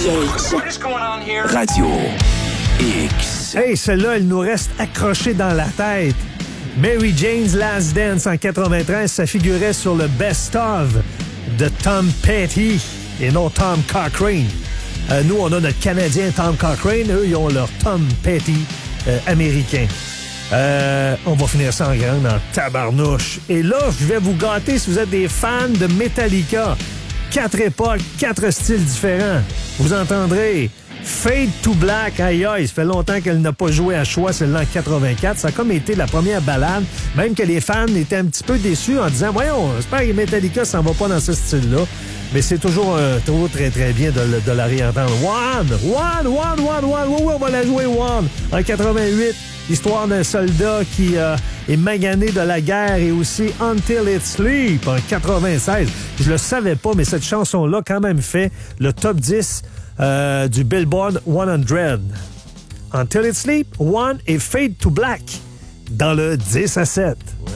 PH. Radio X. Hey, celle-là, elle nous reste accrochée dans la tête. Mary Jane's Last Dance en 93, ça figurait sur le best-of de Tom Petty et non Tom Cochrane. Nous, on a notre Canadien Tom Cochrane. Eux, ils ont leur Tom Petty américain. On va finir ça en grande, en tabarnouche. Et là, je vais vous gâter si vous êtes des fans de Metallica. 4 époques, 4 styles différents. Vous entendrez Fade to Black, aïe aïe, ça fait longtemps qu'elle n'a pas joué à choix, celle-là en 84. Ça a comme été la première ballade, même que les fans étaient un petit peu déçus en disant « Voyons, j'espère que Metallica s'en va pas dans ce style-là. » Mais c'est toujours très, très bien de la réentendre. One, oui, on va la jouer One. En 88, histoire d'un soldat qui est magané de la guerre et aussi Until It Sleep en 96. Je le savais pas, mais cette chanson-là quand même fait le top 10 du Billboard 100. Until It Sleep, One et Fade to Black dans le 10 à 7.